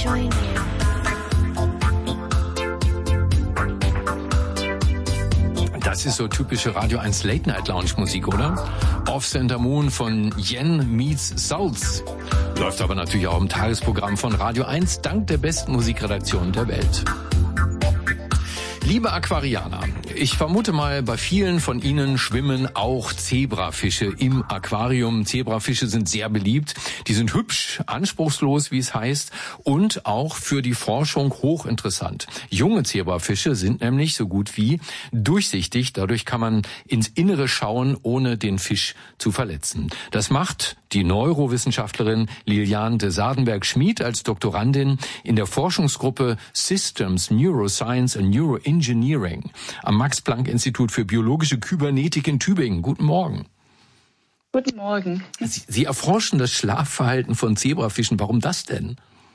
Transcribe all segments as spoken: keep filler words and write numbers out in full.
join you. Das ist so typische Radio eins Late Night Lounge Musik, oder? Off Center Moon von Yen Meets Souls. Läuft aber natürlich auch im Tagesprogramm von Radio eins, dank der besten Musikredaktion der Welt. Liebe Aquarianer, ich vermute mal, bei vielen von Ihnen schwimmen auch Zebrafische im Aquarium. Zebrafische sind sehr beliebt. Die sind hübsch, anspruchslos, wie es heißt, und auch für die Forschung hochinteressant. Junge Zebrafische sind nämlich so gut wie durchsichtig. Dadurch kann man ins Innere schauen, ohne den Fisch zu verletzen. Das macht die Neurowissenschaftlerin Liliane de Sardenberg-Schmid als Doktorandin in der Forschungsgruppe Systems, Neuroscience and Neuroengineering am Max-Planck-Institut für biologische Kybernetik in Tübingen. Guten Morgen. Guten Morgen. Sie, Sie erforschen das Schlafverhalten von Zebrafischen. Warum das denn?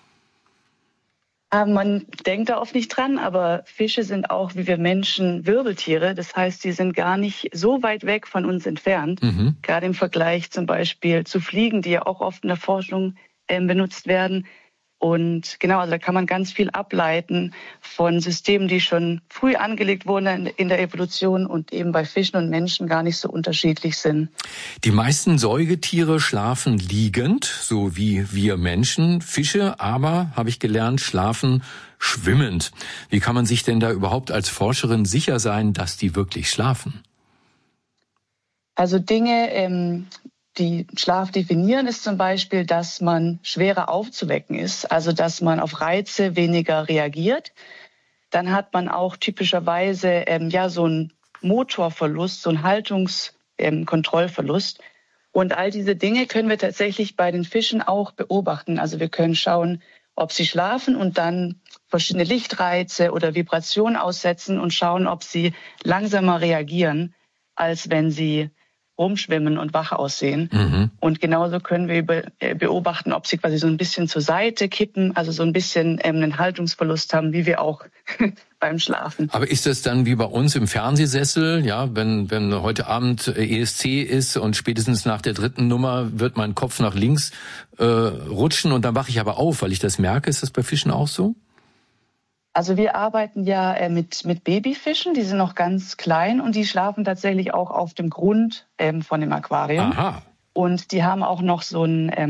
Äh, man denkt da oft nicht dran, aber Fische sind auch, wie wir Menschen, Wirbeltiere. Das heißt, sie sind gar nicht so weit weg von uns entfernt. Mhm. Gerade im Vergleich zum Beispiel zu Fliegen, die ja auch oft in der Forschung äh, benutzt werden. Und genau, also da kann man ganz viel ableiten von Systemen, die schon früh angelegt wurden in der Evolution und eben bei Fischen und Menschen gar nicht so unterschiedlich sind. Die meisten Säugetiere schlafen liegend, so wie wir Menschen. Fische aber, habe ich gelernt, schlafen schwimmend. Wie kann man sich denn da überhaupt als Forscherin sicher sein, dass die wirklich schlafen? Also Dinge, ähm, die Schlaf definieren, ist zum Beispiel, dass man schwerer aufzuwecken ist, also dass man auf Reize weniger reagiert. Dann hat man auch typischerweise ähm, ja so einen Motorverlust, so einen Haltungskontrollverlust. Ähm, Und all diese Dinge können wir tatsächlich bei den Fischen auch beobachten. Also wir können schauen, ob sie schlafen und dann verschiedene Lichtreize oder Vibrationen aussetzen und schauen, ob sie langsamer reagieren, als wenn sie rumschwimmen und wach aussehen. Mhm. Und genauso können wir beobachten, ob sie quasi so ein bisschen zur Seite kippen, also so ein bisschen ähm, einen Haltungsverlust haben, wie wir auch beim Schlafen. Aber ist das dann wie bei uns im Fernsehsessel, ja, wenn wenn heute Abend E S C ist und spätestens nach der dritten Nummer wird mein Kopf nach links äh, rutschen und dann wache ich aber auf, weil ich das merke? Ist das bei Fischen auch so? Also wir arbeiten ja äh, mit mit Babyfischen, die sind noch ganz klein und die schlafen tatsächlich auch auf dem Grund ähm, von dem Aquarium. Aha. Und die haben auch noch so ein ähm,